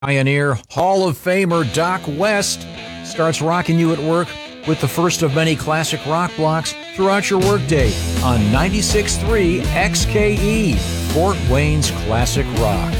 Pioneer Hall of Famer Doc West starts rocking you at work with the first of many classic rock blocks throughout your workday on 96.3 XKE, Fort Wayne's Classic Rock.